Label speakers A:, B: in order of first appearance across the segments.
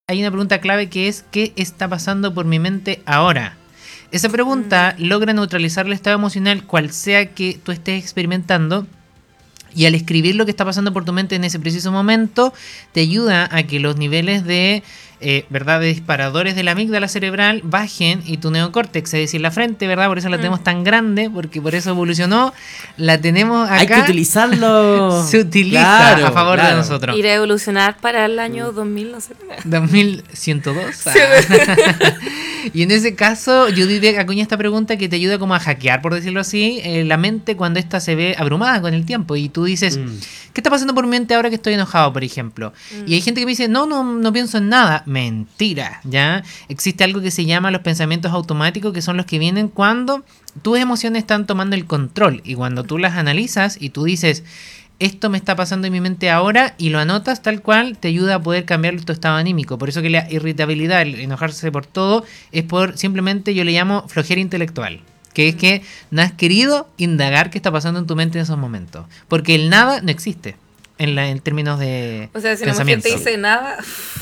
A: hay una pregunta clave que es ¿qué está pasando por mi mente ahora? Esa pregunta logra neutralizar el estado emocional cual sea que tú estés experimentando. Y al escribir lo que está pasando por tu mente en ese preciso momento, te ayuda a que los niveles de, ¿verdad?, de disparadores de la amígdala cerebral bajen y tu neocórtex, es decir, la frente, ¿verdad? Por eso la tenemos tan grande, porque por eso evolucionó. La tenemos acá.
B: Hay que utilizarlo.
A: Se utiliza a favor de nosotros.
C: Ir a evolucionar para el año 2000, no sé.
A: 2102. Y en ese caso, yo diría que acuña esta pregunta que te ayuda como a hackear, por decirlo así, la mente cuando ésta se ve abrumada con el tiempo. Y tú dices, ¿qué está pasando por mi mente ahora que estoy enojado, por ejemplo? Y hay gente que me dice, no pienso en nada. Mentira, ¿ya? Existe algo que se llama los pensamientos automáticos, que son los que vienen cuando tus emociones están tomando el control. Y cuando tú las analizas y tú dices, esto me está pasando en mi mente ahora, y lo anotas tal cual, te ayuda a poder cambiar tu estado anímico. Por eso que la irritabilidad, el enojarse por todo, es por simplemente, yo le llamo flojera intelectual. Que es que no has querido indagar qué está pasando en tu mente en esos momentos. Porque el nada no existe en términos de
C: o sea, si
A: pensamiento.
C: la mujer te dice nada,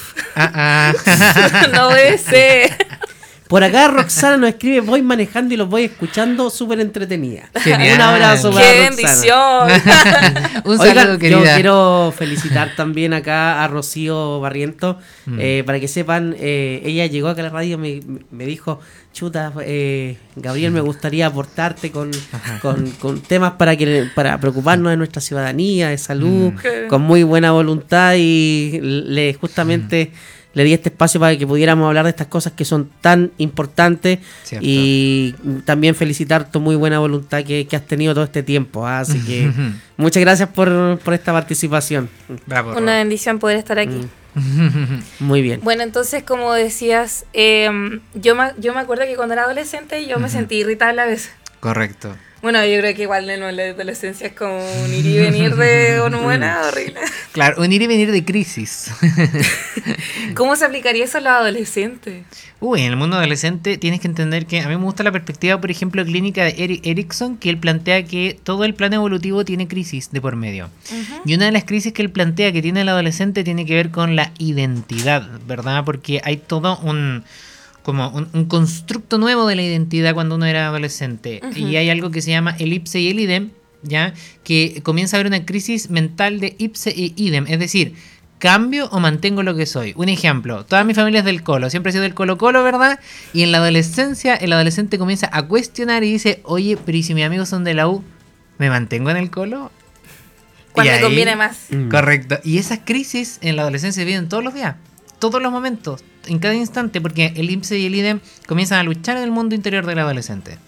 C: no debe ser.
B: Por acá Roxana nos escribe, voy manejando y los voy escuchando, súper entretenida.
A: Genial.
B: Un abrazo para
C: ¡Qué
B: Roxana.
C: bendición!
A: Un saludo,
B: Oigan,
A: querida.
B: yo quiero felicitar también acá a Rocío Barriento. Para que sepan, ella llegó acá a la radio y me dijo, chuta, Gabriel, me gustaría aportarte con temas para preocuparnos de nuestra ciudadanía, de salud, con muy buena voluntad, y justamente le di este espacio para que pudiéramos hablar de estas cosas que son tan importantes. Cierto. Y también felicitar tu muy buena voluntad que has tenido todo este tiempo. Así que muchas gracias por esta participación.
A: Bravo,
C: una bendición poder estar aquí.
B: Muy bien.
C: Bueno, entonces, como decías, yo me acuerdo que cuando era adolescente yo me sentí irritable a veces.
A: Correcto.
C: Bueno, yo creo que igual la adolescencia es como un ir y venir de hormonas horrible.
A: Claro, un ir y venir de crisis.
C: ¿Cómo se aplicaría eso a los adolescentes?
A: En el mundo adolescente tienes que entender que a mí me gusta la perspectiva, por ejemplo, clínica de Erik Erikson, que él plantea que todo el plan evolutivo tiene crisis de por medio. Y una de las crisis que él plantea que tiene el adolescente tiene que ver con la identidad, ¿verdad? Porque hay todo un constructo nuevo de la identidad cuando uno era adolescente. Y hay algo que se llama el ipse y el idem, ¿ya? Que comienza a haber una crisis mental de ipse e idem, es decir, ¿cambio o mantengo lo que soy? Un ejemplo, toda mi familia es del Colo, siempre he sido del Colo-Colo, ¿verdad? Y en la adolescencia, el adolescente comienza a cuestionar y dice, oye, pero ¿y si mis amigos son de la U? ¿Me mantengo en el Colo?
C: Cuando me conviene más.
A: Correcto. Y esas crisis en la adolescencia se viven todos los días, todos los momentos, en cada instante, porque el ipse y el idem comienzan a luchar en el mundo interior del adolescente.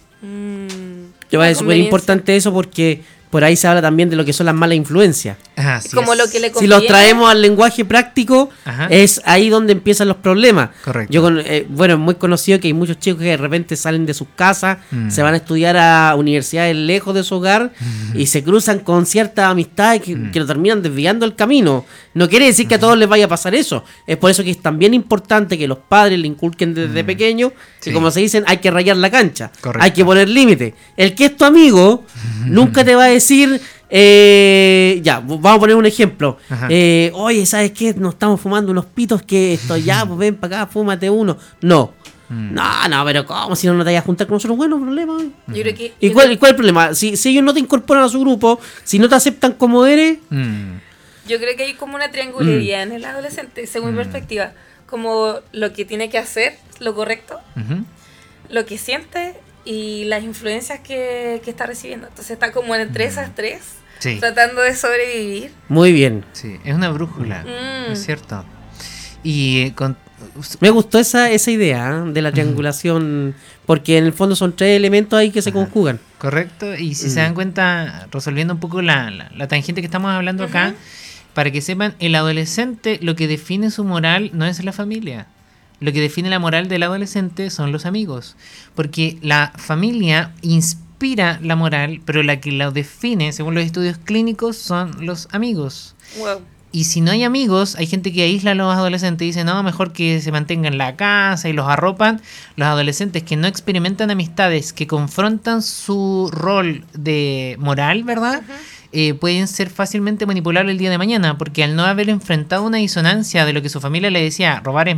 B: Es súper importante eso, porque por ahí se habla también de lo que son las malas influencias.
C: Como lo que le
B: si los traemos al lenguaje práctico, es ahí donde empiezan los problemas.
A: Correcto.
B: Es muy conocido que hay muchos chicos que de repente salen de sus casas, se van a estudiar a universidades lejos de su hogar y se cruzan con ciertas amistades que lo terminan desviando el camino. No quiere decir que a todos les vaya a pasar eso. Es por eso que es también importante que los padres le inculquen desde pequeños que, como se dicen, hay que rayar la cancha.
A: Correcto.
B: Hay que poner límite. El que es tu amigo nunca te va a decir, vamos a poner un ejemplo. Oye, ¿sabes qué? Nos estamos fumando unos pitos que esto ya, pues ven para acá, fúmate uno. No, pero ¿cómo? Si no te vayas a juntar con nosotros, bueno, problema.
C: Yo creo que,
B: ¿Y cuál es el problema? Si ellos no te incorporan a su grupo, si no te aceptan como eres...
C: Yo creo que hay como una triangularidad en el adolescente, según mi perspectiva. Como lo que tiene que hacer, lo correcto, lo que siente y las influencias que está recibiendo. Entonces está como entre esas tres, tratando de sobrevivir.
B: Muy bien.
A: Sí, es una brújula, es cierto. Y
B: me gustó esa idea de la triangulación, porque en el fondo son tres elementos ahí que se conjugan.
A: Correcto, y si se dan cuenta, resolviendo un poco la tangente que estamos hablando acá, para que sepan, el adolescente, lo que define su moral no es la familia. Lo que define la moral del adolescente son los amigos. Porque la familia inspira la moral, pero la que la define, según los estudios clínicos, son los amigos.
C: Wow.
A: Y si no hay amigos, hay gente que aísla a los adolescentes y dice, no, mejor que se mantengan en la casa y los arropan. Los adolescentes que no experimentan amistades, que confrontan su rol de moral, ¿verdad? Pueden ser fácilmente manipulables el día de mañana, porque al no haber enfrentado una disonancia de lo que su familia le decía, robar es